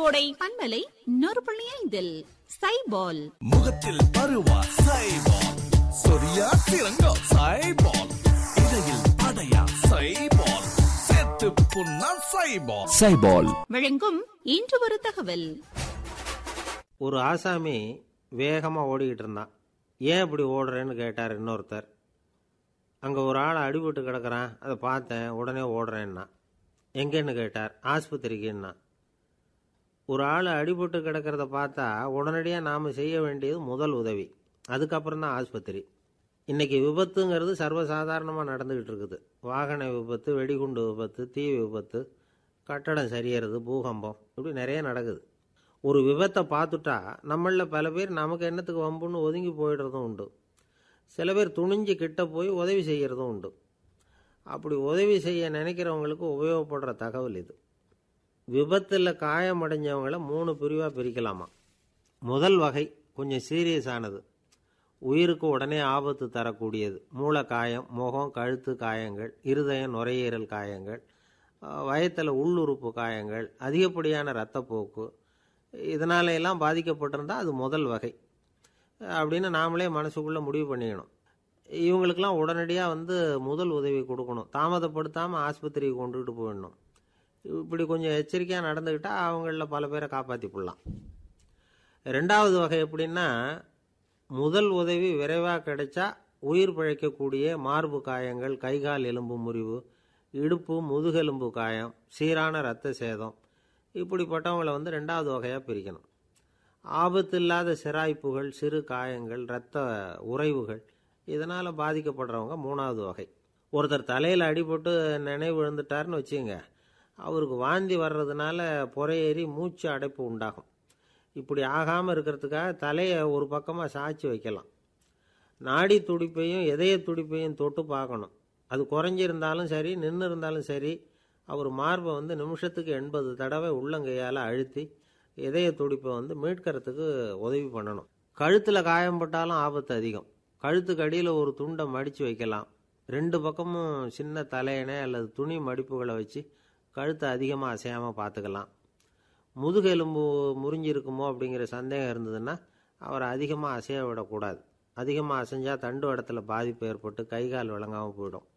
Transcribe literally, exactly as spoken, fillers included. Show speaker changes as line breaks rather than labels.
கோடை பண்பலை நூறு புள்ளி ஐந்தில் சைபால்.
முகத்தில் பருவா சைபால், சொரியா சிறங்கா சைபால், இடையில் அடையா சைபால், சேர்த்து புண்ணா சைபால். சைபால்
வழங்கும் இன்று ஒரு தகவல்.
ஒரு ஆசாமி வேகமாக ஓடிக்கிட்டு இருந்தான். ஏன் இப்படி ஓடுறேன்னு கேட்டார் இன்னொருத்தர். அங்கே ஒரு ஆள் அடிபட்டு கிடக்கிறான், அதை பார்த்தேன், உடனே ஓடுறேன்னா. எங்கேன்னு கேட்டார். ஆஸ்பத்திரிக்குன்னா. ஒரு ஆள் அடிபட்டு கிடக்கிறத பார்த்தா உடனடியாக நாம் செய்ய வேண்டியது முதல் உதவி, அதுக்கப்புறம் தான் ஆஸ்பத்திரி. இன்றைக்கி விபத்துங்கிறது சர்வசாதாரணமாக நடந்துக்கிட்டு இருக்குது. வாகன விபத்து, வெடிகுண்டு விபத்து, தீ விபத்து, கட்டடம் சரியறது, பூகம்பம், இப்படி நிறைய நடக்குது. ஒரு விபத்தை பார்த்துட்டா நம்மளில் பல பேர் நமக்கு என்னத்துக்கு வம்புன்னு ஒதுங்கி போயிடுறதும் உண்டு. சில பேர் துணிஞ்சு கிட்ட போய் உதவி செய்கிறதும் உண்டு. அப்படி உதவி செய்ய நினைக்கிறவங்களுக்கு உபயோகப்படுற தகவல் இது. விபத்தில் காயமடைஞ்சவங்களை மூணு பிரிவாக பிரிக்கலாமா. முதல் வகை கொஞ்சம் சீரியஸானது, உயிருக்கு உடனே ஆபத்து தரக்கூடியது. மூளை காயம், முகம், கழுத்து காயங்கள், இருதயம், நுரையீரல் காயங்கள், வயத்தில் உள்ளுறுப்பு காயங்கள், அதிகப்படியான இரத்தப்போக்கு, இதனால எல்லாம் பாதிக்கப்பட்டிருந்தால் அது முதல் வகை அப்படின்னு நாமளே மனசுக்குள்ளே முடிவு பண்ணிக்கணும். இவங்களுக்கெல்லாம் உடனடியாக வந்து முதல் உதவி கொடுக்கணும். தாமதப்படுத்தாமல் ஆஸ்பத்திரிக்கு கொண்டுகிட்டு போயிடணும். இப்படி கொஞ்சம் எச்சரிக்கையாக நடந்துக்கிட்டால் அவங்களில் பல பேரை காப்பாற்றி போடலாம். ரெண்டாவது வகை எப்படின்னா, முதல் உதவி விரைவாக கிடைச்சா உயிர் பிழைக்கக்கூடிய மார்பு காயங்கள், கைகால் எலும்பு முறிவு, இடுப்பு முதுகெலும்பு காயம், சீரான இரத்த சேதம், இப்படிப்பட்டவங்களை வந்து ரெண்டாவது வகையாக பிரிக்கணும். ஆபத்து இல்லாத சிராய்ப்புகள், சிறு காயங்கள், இரத்த உறைவுகள், இதனால் பாதிக்கப்படுறவங்க மூணாவது வகை. ஒருத்தர் தலையில் அடிபட்டு நினைவு விழுந்துட்டார்னு வச்சுங்க, அவருக்கு வாந்தி வர்றதுனால புறையேறி மூச்சு அடைப்பு உண்டாகும். இப்படி ஆகாமல் இருக்கிறதுக்காக தலையை ஒரு பக்கமாக சாய்ச்சி வைக்கலாம். நாடி துடிப்பையும் இதய துடிப்பையும் தொட்டு பார்க்கணும். அது குறைஞ்சிருந்தாலும் சரி, நின்று இருந்தாலும் சரி, அவர் மார்பை வந்து நிமிஷத்துக்கு எண்பது தடவை உள்ளங்கையால் அழுத்தி இதய துடிப்பை வந்து மீட்கிறதுக்கு உதவி பண்ணணும். கழுத்தில் காயம்பட்டாலும் ஆபத்து அதிகம். கழுத்துக்கு அடியில் ஒரு துண்டை மடித்து வைக்கலாம். ரெண்டு பக்கமும் சின்ன தலையணை அல்லது துணி மடிப்புகளை வச்சு கழுத்தை அதிகமாக அசையாமல் பார்த்துக்கலாம். முதுகெலும்பு முறிஞ்சிருக்குமோ அப்படிங்கிற சந்தேகம் இருந்ததுன்னா அவரை அதிகமாக அசைய விடக்கூடாது. அதிகமாக அசைஞ்சால் தண்டு இடத்துல பாதிப்பு ஏற்பட்டு கை கால் விளங்காமல் போயிடும்.